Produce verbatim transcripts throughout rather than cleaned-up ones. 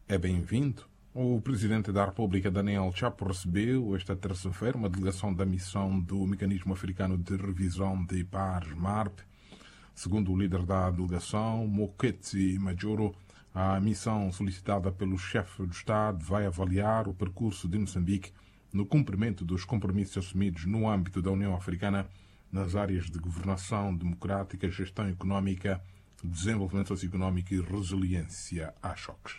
é bem-vindo. O Presidente da República, Daniel Chapo, recebeu esta terça-feira uma delegação da missão do Mecanismo Africano de Revisão de Paz, MARP. Segundo o líder da delegação, Moketsi Majoro, a missão solicitada pelo chefe do Estado vai avaliar o percurso de Moçambique no cumprimento dos compromissos assumidos no âmbito da União Africana nas áreas de governação democrática, gestão económica, desenvolvimento socioeconómico e resiliência a choques.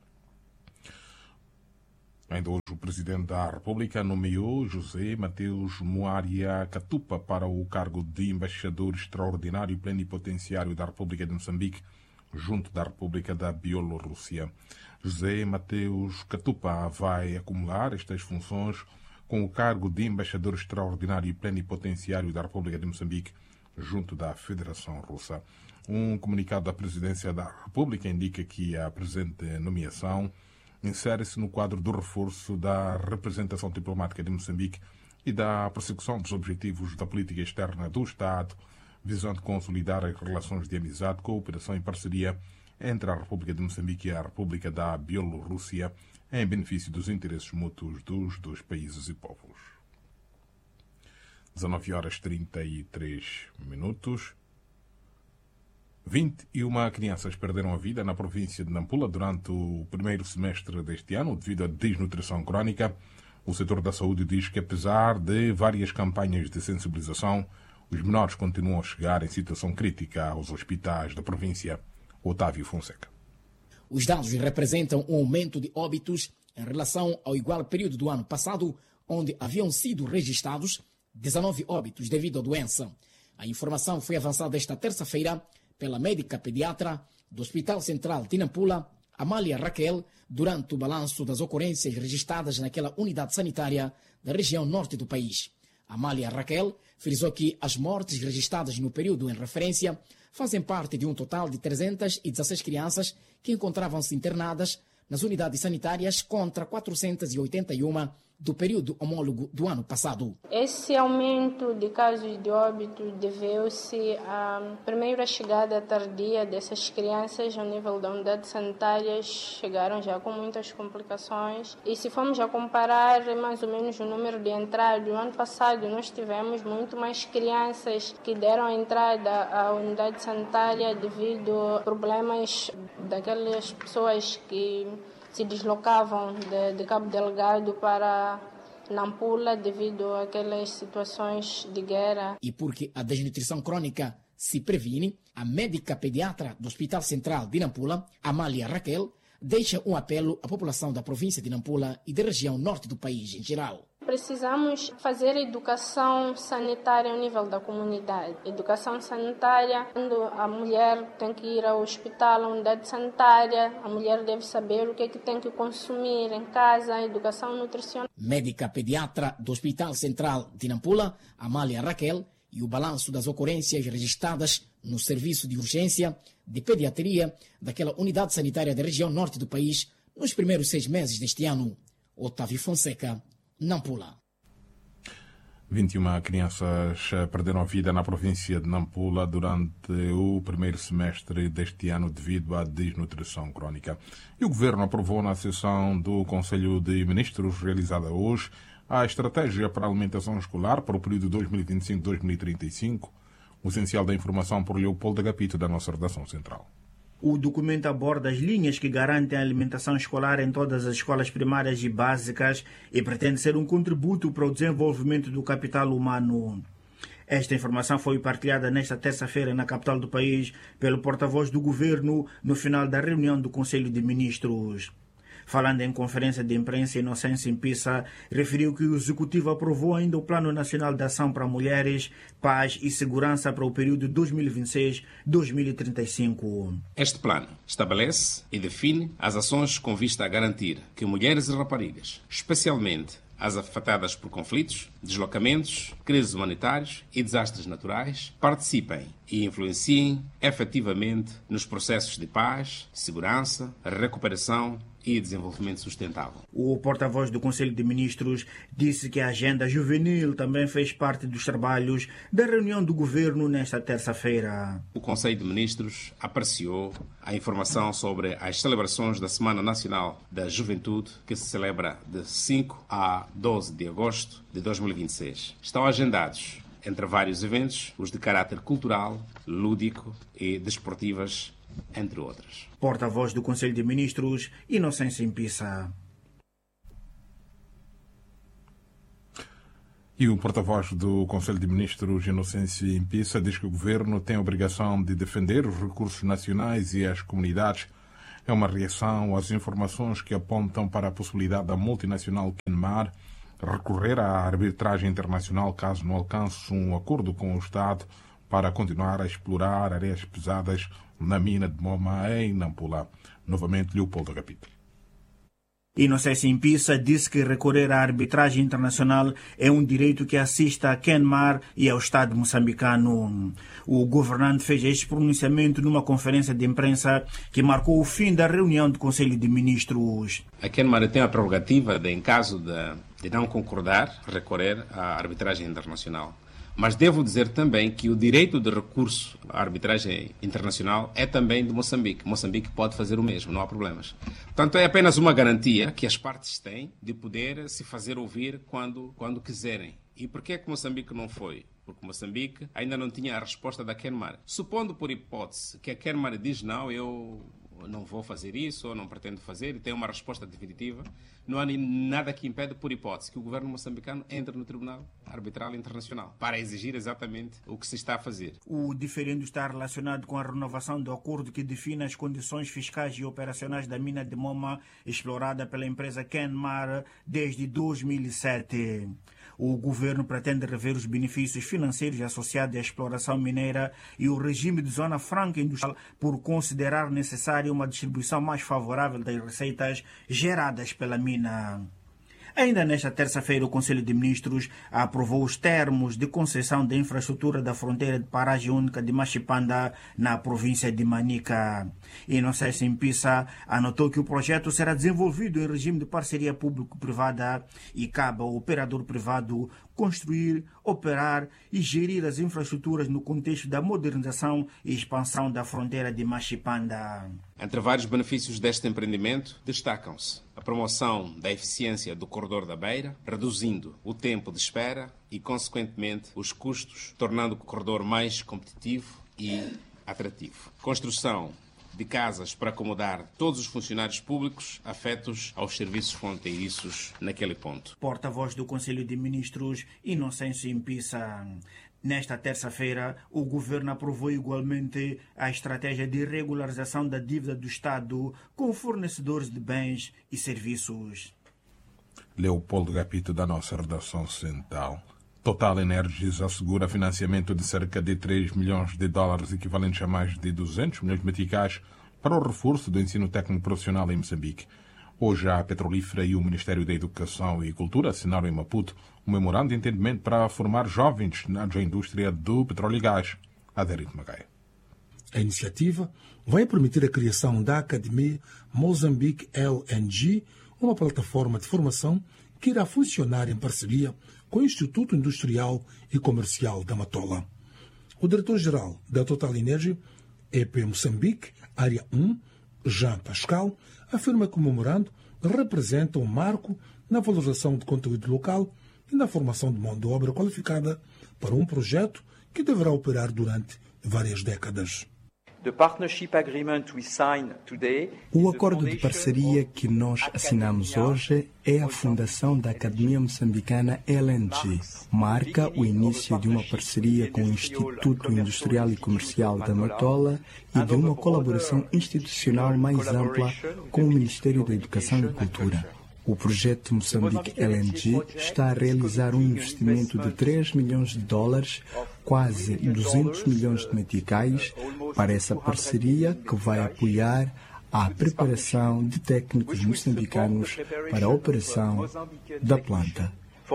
Ainda hoje, o Presidente da República nomeou José Mateus Moaria Catupa para o cargo de Embaixador Extraordinário e Plenipotenciário da República de Moçambique, junto da República da Bielorrússia. José Mateus Catupa vai acumular estas funções com o cargo de Embaixador Extraordinário e Plenipotenciário da República de Moçambique, junto da Federação Russa. Um comunicado da Presidência da República indica que a presente nomeação insere-se no quadro do reforço da representação diplomática de Moçambique e da persecução dos objetivos da política externa do Estado, visando consolidar as relações de amizade, cooperação e parceria entre a República de Moçambique e a República da Bielorrússia, em benefício dos interesses mútuos dos dois países e povos. dezanove horas e trinta e três minutos. vinte e uma crianças perderam a vida na província de Nampula durante o primeiro semestre deste ano devido à desnutrição crónica. O setor da saúde diz que, apesar de várias campanhas de sensibilização, os menores continuam a chegar em situação crítica aos hospitais da província. Otávio Fonseca. Os dados representam um aumento de óbitos em relação ao igual período do ano passado, onde haviam sido registrados dezenove óbitos devido à doença. A informação foi avançada esta terça-feira pela médica pediatra do Hospital Central de Nampula, Amália Raquel, durante o balanço das ocorrências registradas naquela unidade sanitária da região norte do país. Amália Raquel frisou que as mortes registradas no período em referência fazem parte de um total de trezentas e dezesseis crianças que encontravam-se internadas nas unidades sanitárias contra quatrocentas e oitenta e uma do período homólogo do ano passado. Esse aumento de casos de óbito deveu-se à primeira chegada tardia dessas crianças ao nível da unidade sanitária, chegaram já com muitas complicações. E se formos a comparar mais ou menos o número de entradas, no ano passado nós tivemos muito mais crianças que deram entrada à unidade sanitária devido a problemas daquelas pessoas que se deslocavam de, de Cabo Delgado para Nampula devido àquelas situações de guerra. E porque a desnutrição crônica se previne, a médica pediatra do Hospital Central de Nampula, Amália Raquel, deixa um apelo à população da província de Nampula e da região norte do país em geral. Precisamos fazer educação sanitária ao nível da comunidade. Educação sanitária, quando a mulher tem que ir ao hospital, à unidade sanitária, a mulher deve saber o que é que tem que consumir em casa, educação nutricional. Médica pediatra do Hospital Central de Nampula, Amália Raquel, e o balanço das ocorrências registradas no serviço de urgência de pediatria daquela unidade sanitária da região norte do país nos primeiros seis meses deste ano. Otávio Fonseca, Nampula. vinte e uma crianças perderam a vida na província de Nampula durante o primeiro semestre deste ano devido à desnutrição crónica. E o Governo aprovou na sessão do Conselho de Ministros, realizada hoje, a estratégia para a alimentação escolar para o período dois mil e vinte e cinco a dois mil e trinta e cinco. O essencial da informação por Leopoldo Agapito, da nossa redação central. O documento aborda as linhas que garantem a alimentação escolar em todas as escolas primárias e básicas e pretende ser um contributo para o desenvolvimento do capital humano. Esta informação foi partilhada nesta terça-feira na capital do país pelo porta-voz do governo no final da reunião do Conselho de Ministros. Falando em conferência de imprensa, Inocêncio Impissa referiu que o Executivo aprovou ainda o Plano Nacional de Ação para Mulheres, Paz e Segurança para o período dois mil e vinte e seis a dois mil e trinta e cinco. Este plano estabelece e define as ações com vista a garantir que mulheres e raparigas, especialmente as afetadas por conflitos, deslocamentos, crises humanitárias e desastres naturais, participem e influenciem efetivamente nos processos de paz, segurança, recuperação e desenvolvimento sustentável. O porta-voz do Conselho de Ministros disse que a agenda juvenil também fez parte dos trabalhos da reunião do governo nesta terça-feira. O Conselho de Ministros apreciou a informação sobre as celebrações da Semana Nacional da Juventude, que se celebra de cinco a doze de agosto de dois mil e vinte e seis. Estão agendados, entre vários eventos, os de caráter cultural, lúdico e desportivas, entre outras. Porta-voz do Conselho de Ministros, Inocêncio Impissa. E o porta-voz do Conselho de Ministros, Inocêncio Impissa, diz que o governo tem a obrigação de defender os recursos nacionais e as comunidades. É uma reação às informações que apontam para a possibilidade da multinacional Kenmar recorrer à arbitragem internacional caso não alcance um acordo com o Estado para continuar a explorar areias pesadas na mina de Moma, em Nampula. Novamente, Leopoldo Agapito. Inocêncio Impissa disse que recorrer à arbitragem internacional é um direito que assiste a Kenmar e ao Estado moçambicano. O governante fez este pronunciamento numa conferência de imprensa que marcou o fim da reunião do Conselho de Ministros. A Kenmar tem a prerrogativa de, em caso de, de não concordar, recorrer à arbitragem internacional. Mas devo dizer também que o direito de recurso à arbitragem internacional é também de Moçambique. Moçambique pode fazer o mesmo, não há problemas. Portanto, é apenas uma garantia que as partes têm de poder se fazer ouvir quando, quando quiserem. E por que é que Moçambique não foi? Porque Moçambique ainda não tinha a resposta da Kenmar. Supondo por hipótese que a Kenmar diz não, eu não vou fazer isso ou não pretendo fazer e tem uma resposta definitiva, não há nada que impede, por hipótese, que o governo moçambicano entre no Tribunal Arbitral Internacional para exigir exatamente o que se está a fazer. O diferendo está relacionado com a renovação do acordo que define as condições fiscais e operacionais da mina de Moma, explorada pela empresa Kenmar desde dois mil e sete. O governo pretende rever os benefícios financeiros associados à exploração mineira e o regime de zona franca industrial por considerar necessária uma distribuição mais favorável das receitas geradas pela mina. Ainda nesta terça-feira, o Conselho de Ministros aprovou os termos de concessão da infraestrutura da fronteira de paragem única de Machipanda, na província de Manica. Inocêncio Impissa anotou que o projeto será desenvolvido em regime de parceria público-privada e cabe ao operador privado construir, operar e gerir as infraestruturas no contexto da modernização e expansão da fronteira de Machipanda. Entre vários benefícios deste empreendimento, destacam-se a promoção da eficiência do corredor da Beira, reduzindo o tempo de espera e, consequentemente, os custos, tornando o corredor mais competitivo e atrativo. Construção de casas para acomodar todos os funcionários públicos afetos aos serviços fronteiriços naquele ponto. Porta-voz do Conselho de Ministros, Inocêncio Impissa. Nesta terça-feira, o governo aprovou igualmente a estratégia de regularização da dívida do Estado com fornecedores de bens e serviços. Leopoldo Agapito, da nossa redação central. Total Energies assegura financiamento de cerca de três milhões de dólares, equivalentes a mais de duzentos milhões de meticais, para o reforço do ensino técnico profissional em Moçambique. Hoje, a Petrolífera e o Ministério da Educação e Cultura assinaram em Maputo um memorando de entendimento para formar jovens na indústria do petróleo e gás. Adérito Magaia. A iniciativa vai permitir a criação da Academia Moçambique L N G, uma plataforma de formação que irá funcionar em parceria com o Instituto Industrial e Comercial da Matola. O diretor-geral da Total Energy, E P Moçambique, Área um, Jean Pascal, afirma que o memorando representa um marco na valorização de conteúdo local e na formação de mão de obra qualificada para um projeto que deverá operar durante várias décadas. O acordo de parceria que nós assinamos hoje é a fundação da Academia Moçambicana L N G. Marca o início de uma parceria com o Instituto Industrial e Comercial da Matola e de uma colaboração institucional mais ampla com o Ministério da Educação e Cultura. O projeto Moçambique L N G está a realizar um investimento de três milhões de dólares, quase duzentos milhões de meticais, para essa parceria que vai apoiar a preparação de técnicos moçambicanos para a operação da planta.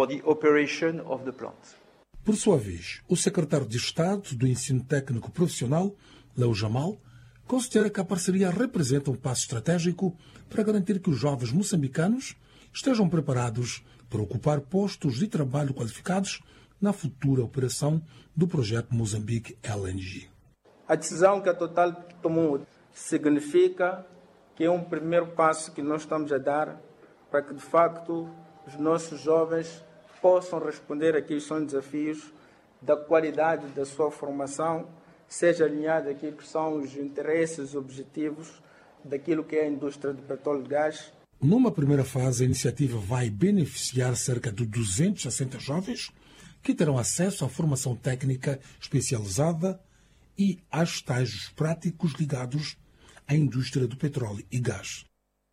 Por sua vez, o secretário de Estado do Ensino Técnico Profissional, Léo Jamal, considera que a parceria representa um passo estratégico para garantir que os jovens moçambicanos estejam preparados para ocupar postos de trabalho qualificados na futura operação do projeto Moçambique L N G. A decisão que a Total tomou significa que é um primeiro passo que nós estamos a dar para que, de facto, os nossos jovens possam responder a que são desafios da qualidade da sua formação, seja alinhada àquilo que são os interesses, os objetivos daquilo que é a indústria do petróleo e gás. Numa primeira fase, a iniciativa vai beneficiar cerca de duzentos e sessenta jovens que terão acesso à formação técnica especializada e a estágios práticos ligados à indústria do petróleo e gás.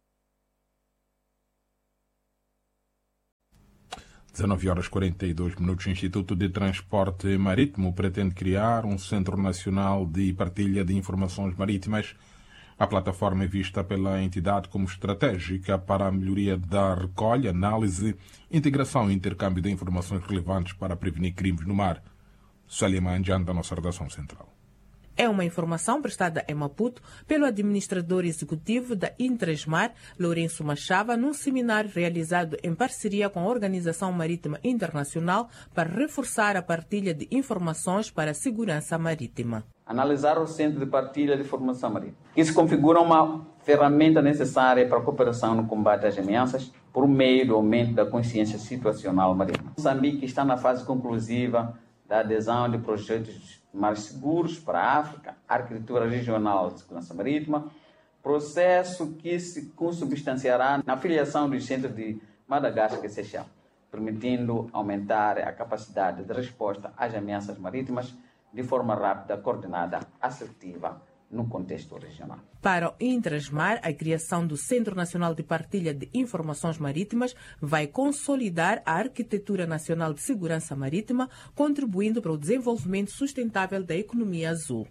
dezanove horas e quarenta e dois minutos. O Instituto de Transporte Marítimo pretende criar um Centro Nacional de Partilha de Informações Marítimas. A plataforma é vista pela entidade como estratégica para a melhoria da recolha, análise, integração e intercâmbio de informações relevantes para prevenir crimes no mar. Célia Manjan, da nossa redação central. É uma informação prestada em Maputo pelo administrador executivo da Intresmar, Lourenço Machava, num seminário realizado em parceria com a Organização Marítima Internacional para reforçar a partilha de informações para a segurança marítima. Analisar o Centro de Partilha de Informação Marítima, que se configura uma ferramenta necessária para a cooperação no combate às ameaças por meio do aumento da consciência situacional marítima. Moçambique está na fase conclusiva da adesão de projetos mais seguros para a África, arquitetura regional de segurança marítima, processo que se consubstanciará na filiação dos centros de Madagascar e Seychelles, permitindo aumentar a capacidade de resposta às ameaças marítimas de forma rápida, coordenada, assertiva, no contexto regional. Para o Intresmar, a criação do Centro Nacional de Partilha de Informações Marítimas vai consolidar a arquitetura nacional de segurança marítima, contribuindo para o desenvolvimento sustentável da economia azul.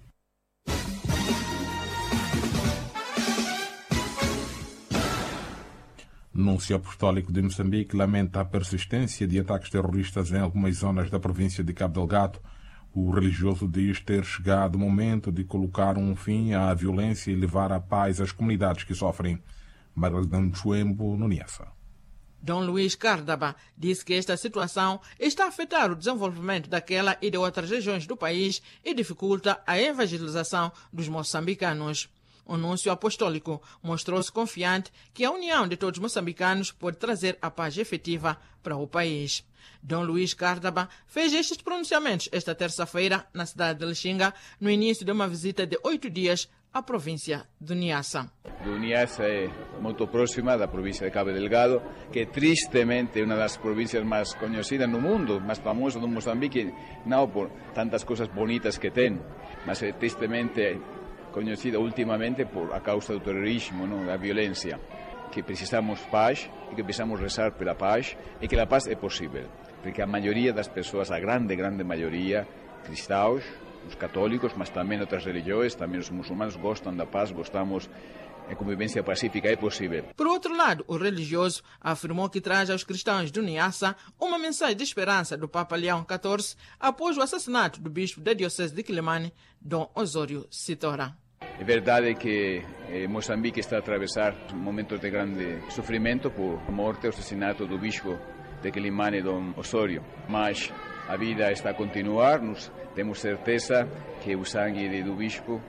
Núncio Apostólico de Moçambique lamenta a persistência de ataques terroristas em algumas zonas da província de Cabo Delgado. O religioso diz ter chegado o momento de colocar um fim à violência e levar a paz às comunidades que sofrem. Marlene Chuembo, no Niassa. Dom Luís Cárdaba disse que esta situação está a afetar o desenvolvimento daquela e de outras regiões do país e dificulta a evangelização dos moçambicanos. O núncio apostólico mostrou-se confiante que a união de todos os moçambicanos pode trazer a paz efetiva para o país. Dom Luís Cárdaba fez estes pronunciamentos esta terça-feira na cidade de Lixinga, no início de uma visita de oito dias à província do Niassa. Do Niassa é muito próxima da província de Cabo Delgado, que tristemente é uma das províncias mais conhecidas no mundo, mais famosa do Moçambique, não por tantas coisas bonitas que tem, mas é tristemente conhecida ultimamente por a causa do terrorismo, não, da violência. Que precisamos paz e que precisamos rezar pela paz e que a paz é possível, porque a maioria das pessoas, a grande, grande maioria, cristãos, os católicos, mas também outras religiões, também os muçulmanos gostam da paz, gostamos de convivência pacífica, é possível. Por outro lado, o religioso afirmou que traz aos cristãos do Niassa uma mensagem de esperança do Papa Leão quatorze após o assassinato do bispo da diocese de Quilimane, Dom Osório Sitora. É verdade que eh, Moçambique está a atravessar momentos de grande sofrimento por morte e assassinato do bispo de Quilimane, Dom Osório. Mas a vida está a continuar, nós temos certeza que o sangue do bispo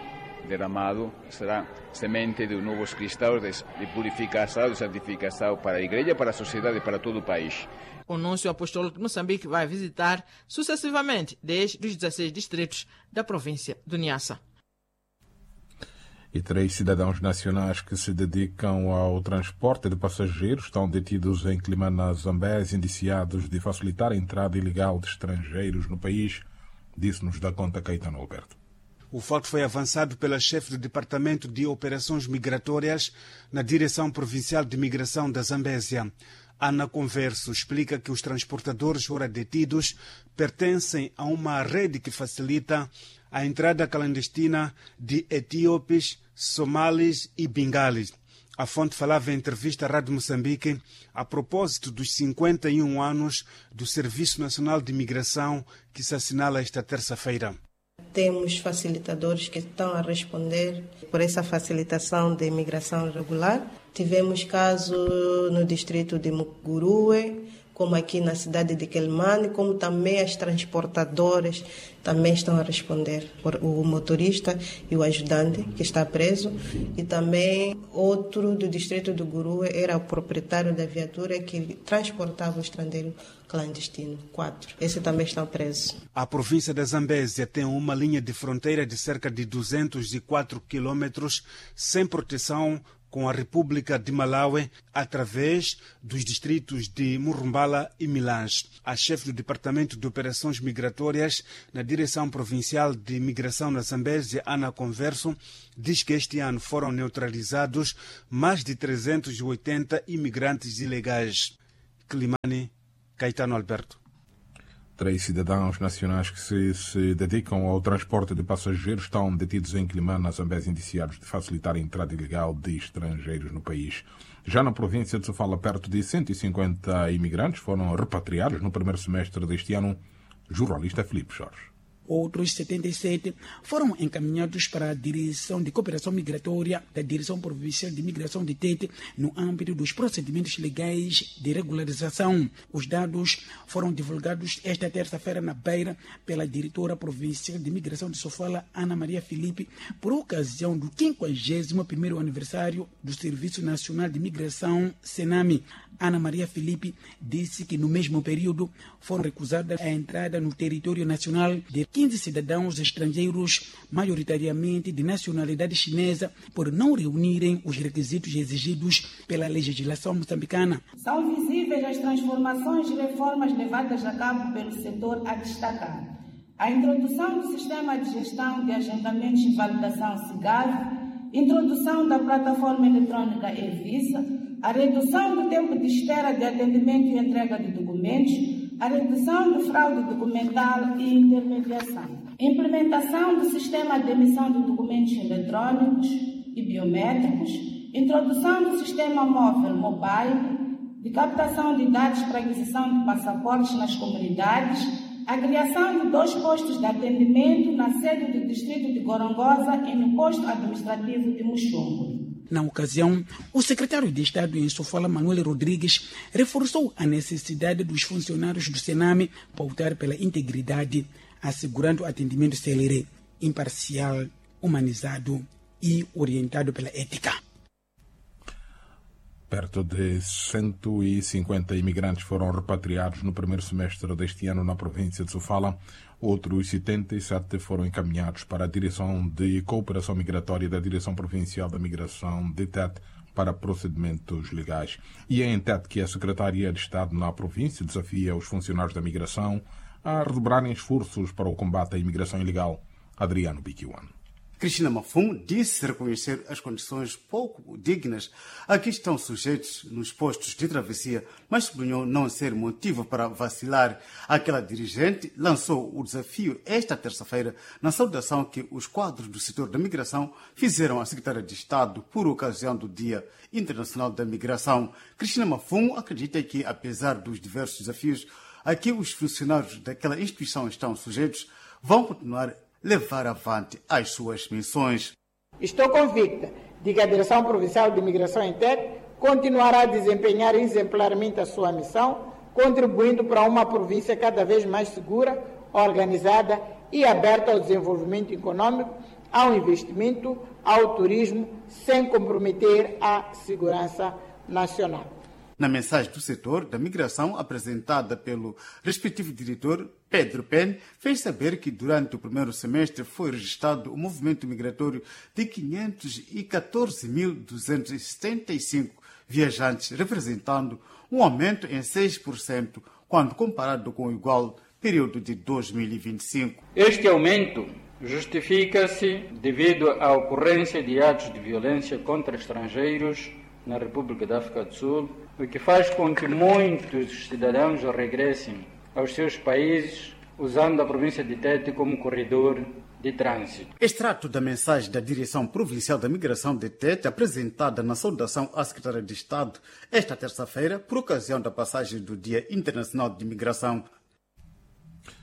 derramado será semente de novos cristãos, de purificação, de santificação para a igreja, para a sociedade e para todo o país. O núncio apostólico de Moçambique vai visitar sucessivamente dez dos dezesseis distritos da província do Niassa. E três cidadãos nacionais que se dedicam ao transporte de passageiros estão detidos em Climana, Zambésia, indiciados de facilitar a entrada ilegal de estrangeiros no país, disse-nos da conta Caetano Alberto. O fato foi avançado pela chefe do Departamento de Operações Migratórias na Direção Provincial de Migração da Zambésia. Ana Converso explica que os transportadores ora detidos pertencem a uma rede que facilita a entrada clandestina de etíopes, somalis e bengalis. A fonte falava em entrevista à Rádio Moçambique a propósito dos cinquenta e um anos do Serviço Nacional de Migração que se assinala esta terça-feira. Temos facilitadores que estão a responder por essa facilitação de imigração regular. Tivemos caso no distrito de Mucurue, como aqui na cidade de Quelimane, como também as transportadoras também estão a responder, por o motorista e o ajudante que está preso, e também outro do distrito do Gurue era o proprietário da viatura que transportava o estrangeiro clandestino, quatro. Esse também está preso. A província da Zambésia tem uma linha de fronteira de cerca de duzentos e quatro quilômetros sem proteção com a República de Malawi, através dos distritos de Murumbala e Milange. A chefe do Departamento de Operações Migratórias na Direção Provincial de Imigração na Zambésia, Ana Converso, diz que este ano foram neutralizados mais de trezentos e oitenta imigrantes ilegais. Quelimane, Caetano Alberto. Três cidadãos nacionais que se, se dedicam ao transporte de passageiros estão detidos em Quelimane, na Zambésia, indiciados de facilitar a entrada ilegal de estrangeiros no país. Já na província de Sofala, perto de cento e cinquenta imigrantes foram repatriados no primeiro semestre deste ano. Jornalista Filipe Jorge. Outros setenta e sete foram encaminhados para a Direção de Cooperação Migratória da Direção Provincial de Imigração de Tete no âmbito dos procedimentos legais de regularização. Os dados foram divulgados esta terça-feira na Beira pela Diretora Provincial de Imigração de Sofala, Ana Maria Filipe, por ocasião do quinquagésimo primeiro aniversário do Serviço Nacional de Imigração, SENAMI. Ana Maria Filipe disse que no mesmo período foram recusadas a entrada no território nacional de quinze cidadãos estrangeiros, maioritariamente de nacionalidade chinesa, por não reunirem os requisitos exigidos pela legislação moçambicana. São visíveis as transformações e reformas levadas a cabo pelo setor a destacar. A introdução do sistema de gestão de agendamentos e validação SIGAV, introdução da plataforma eletrônica e-Visa, a redução do tempo de espera de atendimento e entrega de documentos, a redução do fraude documental e intermediação, implementação do sistema de emissão de documentos eletrônicos e biométricos, introdução do sistema móvel mobile, de captação de dados para aquisição de passaportes nas comunidades, a criação de dois postos de atendimento na sede do distrito de Gorongosa e no posto administrativo de Muxungu. Na ocasião, o secretário de Estado em Sofala, Manuel Rodrigues, reforçou a necessidade dos funcionários do SENAMI pautar pela integridade, assegurando atendimento célere, imparcial, humanizado e orientado pela ética. Perto de cento e cinquenta imigrantes foram repatriados no primeiro semestre deste ano na província de Sofala. Outros setenta e sete foram encaminhados para a Direção de Cooperação Migratória da Direção Provincial da Migração de Tete para procedimentos legais. E é em Tete que a Secretaria de Estado na província desafia os funcionários da migração a redobrarem esforços para o combate à imigração ilegal. Adriano Biquiwan. Cristina Mafum disse reconhecer as condições pouco dignas a que estão sujeitos nos postos de travessia, mas sublinhou não ser motivo para vacilar. Aquela dirigente lançou o desafio esta terça-feira na saudação que os quadros do setor da migração fizeram à Secretária de Estado por ocasião do Dia Internacional da Migração. Cristina Mafum acredita que, apesar dos diversos desafios a que os funcionários daquela instituição estão sujeitos, vão continuar levar avante as suas missões. Estou convicta de que a Direção Provincial de Imigração em Tete continuará a desempenhar exemplarmente a sua missão, contribuindo para uma província cada vez mais segura, organizada e aberta ao desenvolvimento econômico, ao investimento, ao turismo, sem comprometer a segurança nacional. Na mensagem do setor da migração apresentada pelo respectivo diretor, Pedro Pen, fez saber que durante o primeiro semestre foi registrado um movimento migratório de quinhentos e catorze mil duzentos e setenta e cinco viajantes, representando um aumento em seis por cento quando comparado com o igual período de dois mil e vinte e cinco. Este aumento justifica-se devido à ocorrência de atos de violência contra estrangeiros na República da África do Sul, o que faz com que muitos cidadãos regressem aos seus países, usando a província de Tete como corredor de trânsito. Extrato da mensagem da Direção Provincial da Migração de Tete, apresentada na saudação à Secretária de Estado esta terça-feira, por ocasião da passagem do Dia Internacional de Imigração.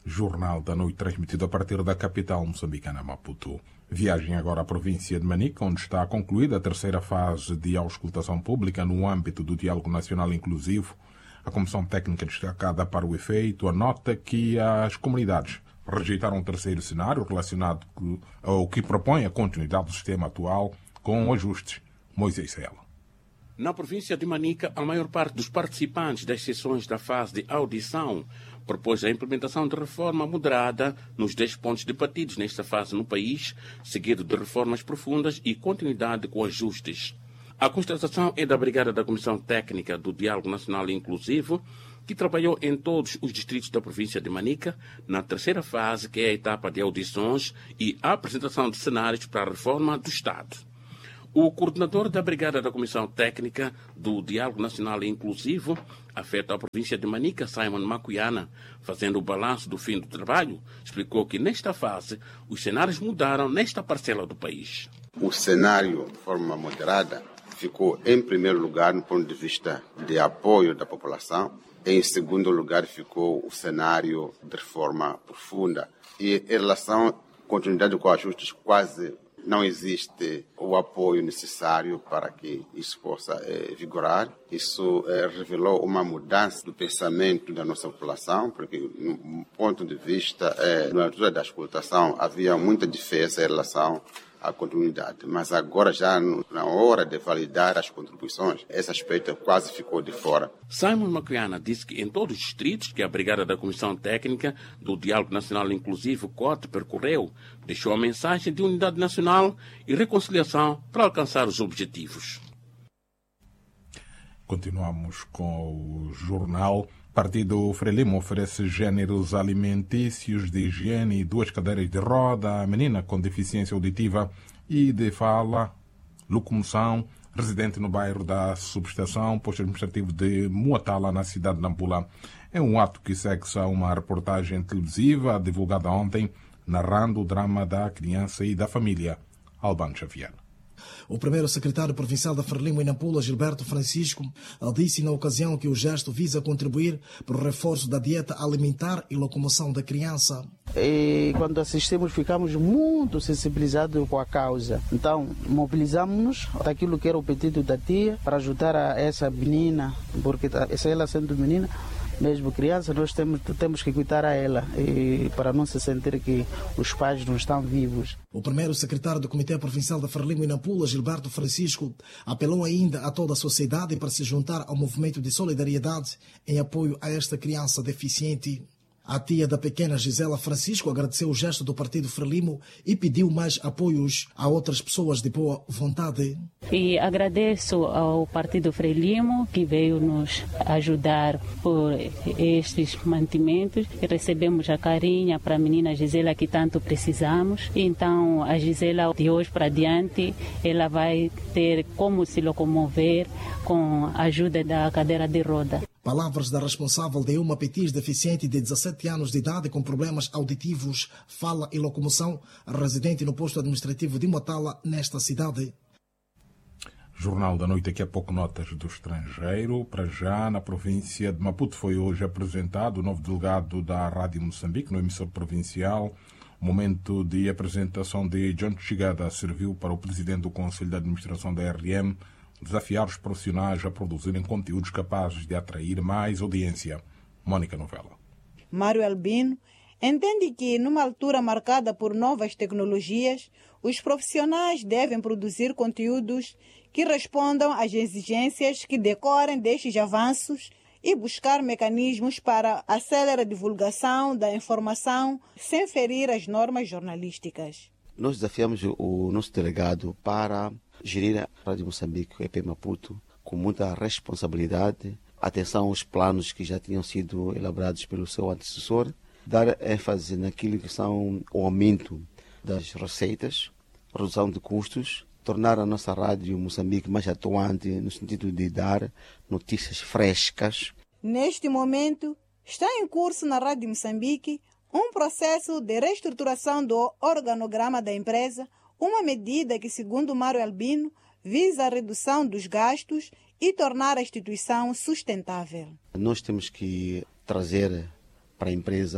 Jornal da Noite, transmitido a partir da capital moçambicana, Maputo. Viagem agora à província de Manica, onde está concluída a terceira fase de auscultação pública no âmbito do Diálogo Nacional Inclusivo. A Comissão Técnica destacada para o efeito anota que as comunidades rejeitaram um terceiro cenário relacionado ao que propõe a continuidade do sistema atual com ajustes. Moisés Sela. Na província de Manica, a maior parte dos participantes das sessões da fase de audição propôs a implementação de reforma moderada nos dez pontos debatidos nesta fase no país, seguido de reformas profundas e continuidade com ajustes. A constatação é da Brigada da Comissão Técnica do Diálogo Nacional Inclusivo, que trabalhou em todos os distritos da província de Manica, na terceira fase, que é a etapa de audições e apresentação de cenários para a reforma do Estado. O coordenador da Brigada da Comissão Técnica do Diálogo Nacional Inclusivo, afeta a província de Manica, Simon Macuyana, fazendo o balanço do fim do trabalho, explicou que nesta fase os cenários mudaram nesta parcela do país. O cenário de forma moderada ficou em primeiro lugar no ponto de vista de apoio da população. Em segundo lugar ficou o cenário de reforma profunda. E em relação à continuidade com ajustes, quase não existe o apoio necessário para que isso possa é, vigorar. Isso é, revelou uma mudança do pensamento da nossa população, porque, no ponto de vista, é, na altura da auscultação, havia muita diferença em relação à continuidade. Mas agora, já no, na hora de validar as contribuições, esse aspecto quase ficou de fora. Simon Macuyana disse que em todos os distritos que a Brigada da Comissão Técnica do Diálogo Nacional Inclusivo, C O T, percorreu, deixou a mensagem de unidade nacional e reconciliação para alcançar os objetivos. Continuamos com o jornal. Partido Frelimo oferece gêneros alimentícios de higiene e duas cadeiras de roda à menina com deficiência auditiva e de fala, locomoção, residente no bairro da Subestação, posto administrativo de Muatala, na cidade de Nampula. É um ato que segue-se a uma reportagem televisiva divulgada ontem, narrando o drama da criança e da família. Albano Xavier. O primeiro secretário provincial da Frelimo em Nampula, Gilberto Francisco, disse na ocasião que o gesto visa contribuir para o reforço da dieta alimentar e locomoção da criança. E quando assistimos, ficamos muito sensibilizados com a causa. Então, mobilizamos-nos daquilo que era o pedido da tia para ajudar a essa menina, porque ela sendo menina, mesmo criança, nós temos, temos que cuidar a ela e para não se sentir que os pais não estão vivos. O primeiro secretário do Comitê Provincial da Frelimo em Nampula, Gilberto Francisco, apelou ainda a toda a sociedade para se juntar ao movimento de solidariedade em apoio a esta criança deficiente. A tia da pequena Gisela Francisco agradeceu o gesto do Partido Frelimo e pediu mais apoios a outras pessoas de boa vontade. E agradeço ao Partido Frelimo que veio nos ajudar por estes mantimentos. E recebemos a carinha para a menina Gisela que tanto precisamos. Então a Gisela de hoje para diante ela vai ter como se locomover com a ajuda da cadeira de roda. Palavras da responsável de uma petis deficiente de dezassete anos de idade com problemas auditivos, fala e locomoção, residente no posto administrativo de Muatala, nesta cidade. Jornal da Noite, daqui a pouco notas do estrangeiro. Para já, na província de Maputo, foi hoje apresentado o novo delegado da Rádio Moçambique, no emissor provincial. O momento de apresentação de John Chigada serviu para o presidente do Conselho de Administração da R M desafiar os profissionais a produzirem conteúdos capazes de atrair mais audiência. Mônica Novela. Mário Albino entende que, numa altura marcada por novas tecnologias, os profissionais devem produzir conteúdos que respondam às exigências que decorrem destes avanços e buscar mecanismos para acelerar a divulgação da informação sem ferir as normas jornalísticas. Nós desafiamos o nosso delegado para gerir a Rádio Moçambique, E P Maputo, com muita responsabilidade, atenção aos planos que já tinham sido elaborados pelo seu antecessor, dar ênfase naquilo que são o aumento das receitas, redução de custos, tornar a nossa Rádio Moçambique mais atuante no sentido de dar notícias frescas. Neste momento, está em curso na Rádio Moçambique um processo de reestruturação do organograma da empresa, uma medida que, segundo Mário Albino, visa a redução dos gastos e tornar a instituição sustentável. Nós temos que trazer para a empresa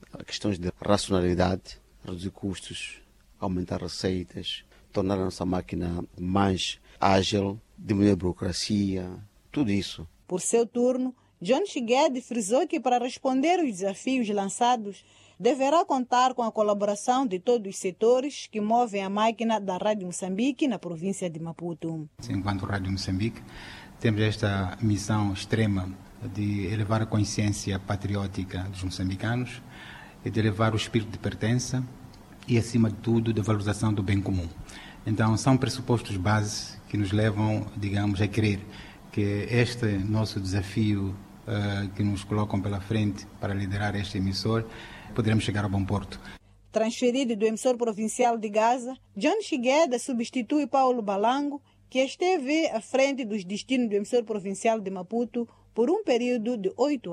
questões de racionalidade, reduzir custos, aumentar receitas, tornar a nossa máquina mais ágil, diminuir a burocracia, tudo isso. Por seu turno, John Shigede frisou que para responder aos desafios lançados, deverá contar com a colaboração de todos os setores que movem a máquina da Rádio Moçambique na província de Maputo. Enquanto Rádio Moçambique, temos esta missão extrema de elevar a consciência patriótica dos moçambicanos e de elevar o espírito de pertença e, acima de tudo, de valorização do bem comum. Então, são pressupostos base que nos levam, digamos, a crer que este nosso desafio uh, que nos colocam pela frente para liderar este emissor, poderemos chegar a bom porto. Transferido do emissor provincial de Gaza, John Shigede substitui Paulo Balango, que esteve à frente dos destinos do emissor provincial de Maputo por um período de oito anos.